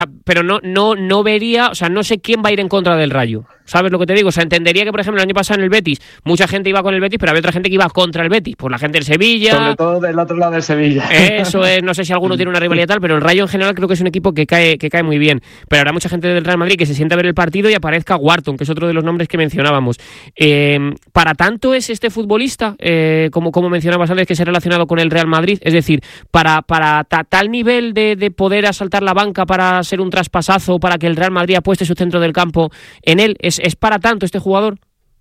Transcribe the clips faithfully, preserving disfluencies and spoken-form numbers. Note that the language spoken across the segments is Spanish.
pero no, no, no vería, o sea, no sé quién va a ir en contra del Rayo. ¿Sabes lo que te digo? O sea, entendería que, por ejemplo, el año pasado en el Betis, mucha gente iba con el Betis, pero había otra gente que iba contra el Betis. Pues la gente del Sevilla. Sobre todo del otro lado de Sevilla. Eso es, no sé si alguno tiene una rivalidad tal, pero el Rayo en general creo que es un equipo que cae, que cae muy bien. Pero habrá mucha gente del Real Madrid que se sienta a ver el partido y aparezca Wharton, que es otro de los nombres que mencionábamos. Eh, ¿Para tanto es este futbolista, eh, como, como mencionabas antes, que se ha relacionado con el Real Madrid? Es decir, para, para ta, tal nivel de, de poder asaltar la banca para ser un traspasazo, para que el Real Madrid apueste su centro del campo en él, ¿es, es para tanto este jugador?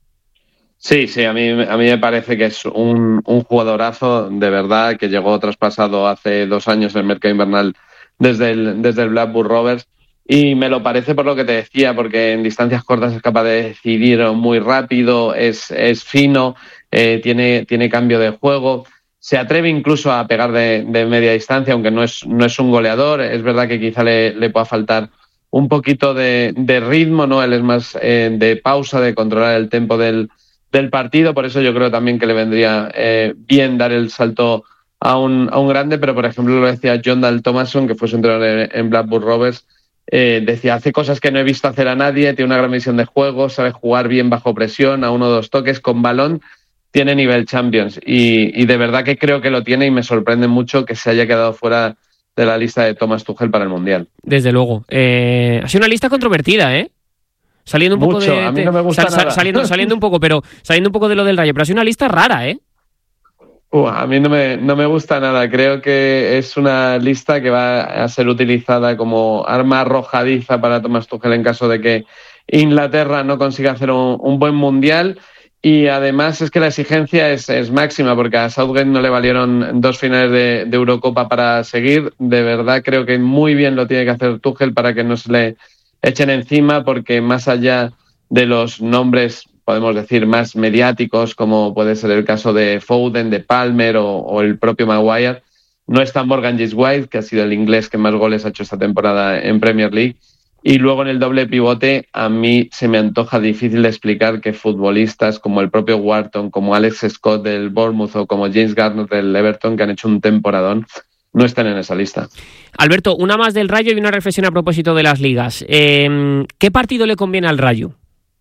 Sí, sí, a mí, a mí me parece que es un, un jugadorazo de verdad, que llegó traspasado hace dos años en el mercado invernal desde el, desde el Blackburn Rovers, y me lo parece por lo que te decía, porque en distancias cortas es capaz de decidir muy rápido, es, es fino, eh, tiene, tiene cambio de juego, se atreve incluso a pegar de, de media distancia, aunque no es, no es un goleador. Es verdad que quizá le, le pueda faltar un poquito de, de ritmo, ¿no? Él es más eh, de pausa, de controlar el tempo del del partido, por eso yo creo también que le vendría eh, bien dar el salto a un, a un grande, pero por ejemplo lo decía John Dal Thomason, que fue su entrenador en, en Blackburn Rovers, eh, decía, hace cosas que no he visto hacer a nadie, tiene una gran visión de juego, sabe jugar bien bajo presión, a uno o dos toques, con balón, tiene nivel Champions, y, y de verdad que creo que lo tiene, y me sorprende mucho que se haya quedado fuera de la lista de Thomas Tuchel para el Mundial. Desde luego. Eh, ha sido una lista controvertida, ¿eh? Saliendo un Mucho, poco de, a mí no me gusta sal, nada. Saliendo, saliendo un poco, pero saliendo un poco de lo del Rayo, pero ha sido una lista rara, ¿eh? Uh, a mí no me, no me gusta nada. Creo que es una lista que va a ser utilizada como arma arrojadiza para Thomas Tuchel en caso de que Inglaterra no consiga hacer un, un buen mundial. Y además es que la exigencia es, es máxima, porque a Southgate no le valieron dos finales de, de Eurocopa para seguir. De verdad creo que muy bien lo tiene que hacer Tuchel para que no se le echen encima, porque más allá de los nombres, podemos decir, más mediáticos, como puede ser el caso de Foden, de Palmer o, o el propio Maguire, no está Morgan Gibbs-White, que ha sido el inglés que más goles ha hecho esta temporada en Premier League. Y luego en el doble pivote a mí se me antoja difícil de explicar que futbolistas como el propio Wharton, como Alex Scott del Bournemouth o como James Garner del Everton, que han hecho un temporadón, no están en esa lista. Alberto, una más del Rayo y una reflexión a propósito de las ligas. Eh, ¿Qué partido le conviene al Rayo?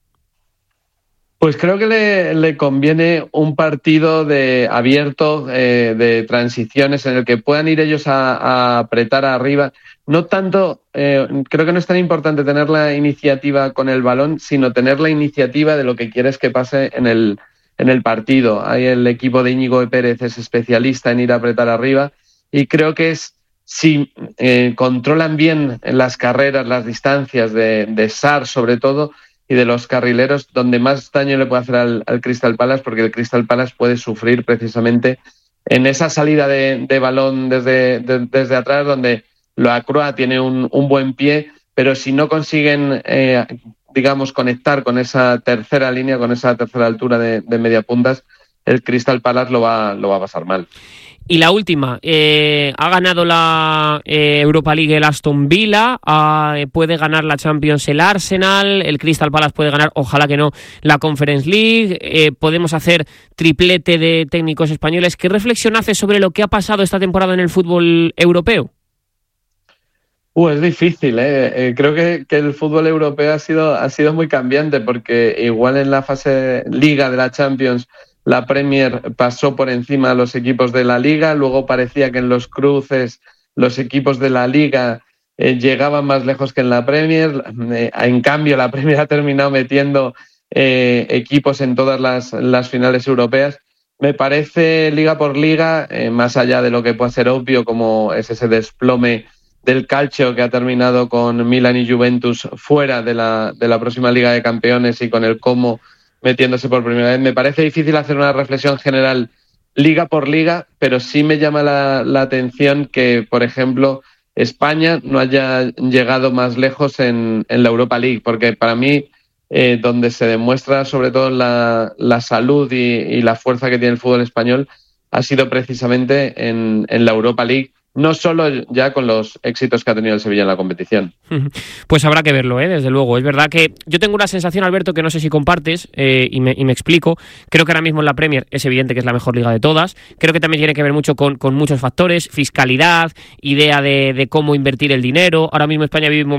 Pues creo que le, le conviene un partido de abierto, eh, de transiciones, en el que puedan ir ellos a, a apretar arriba. No tanto, eh, creo que no es tan importante tener la iniciativa con el balón, sino tener la iniciativa de lo que quieres que pase en el, en el partido. Ahí el equipo de Íñigo Pérez es especialista en ir a apretar arriba, y creo que es, si eh, controlan bien las carreras, las distancias de, de Sarr sobre todo, y de los carrileros, donde más daño le puede hacer al, al Crystal Palace, porque el Crystal Palace puede sufrir precisamente en esa salida de, de balón desde, de, desde atrás, donde Loacroix tiene un, un buen pie, pero si no consiguen, eh, digamos, conectar con esa tercera línea, con esa tercera altura de, de media puntas, el Crystal Palace lo va, lo va a pasar mal. Y la última, eh, ha ganado la eh, Europa League el Aston Villa, eh, puede ganar la Champions el Arsenal, el Crystal Palace puede ganar, ojalá que no, la Conference League, eh, podemos hacer triplete de técnicos españoles. ¿Qué reflexión haces sobre lo que ha pasado esta temporada en el fútbol europeo? Uh, es difícil, ¿eh? Eh, creo que, que el fútbol europeo ha sido, ha sido muy cambiante, porque igual en la fase Liga de la Champions la Premier pasó por encima a los equipos de la Liga, luego parecía que en los cruces los equipos de la Liga eh, llegaban más lejos que en la Premier, eh, en cambio la Premier ha terminado metiendo eh, equipos en todas las, las finales europeas. Me parece liga por liga, eh, más allá de lo que pueda ser obvio, como es ese desplome del calcio que ha terminado con Milan y Juventus fuera de la, de la próxima Liga de Campeones, y con el Como metiéndose por primera vez. Me parece difícil hacer una reflexión general liga por liga, pero sí me llama la, la atención que, por ejemplo, España no haya llegado más lejos en, en la Europa League, porque para mí, eh, donde se demuestra sobre todo la, la salud y, y la fuerza que tiene el fútbol español, ha sido precisamente en, en la Europa League, no solo ya con los éxitos que ha tenido el Sevilla en la competición. Pues habrá que verlo, ¿eh? Desde luego. Es verdad que yo tengo una sensación, Alberto, que no sé si compartes, eh, y, me, y me explico. Creo que ahora mismo en la Premier es evidente que es la mejor liga de todas. Creo que también tiene que ver mucho con, con muchos factores, fiscalidad, idea de, de cómo invertir el dinero. Ahora mismo España vive un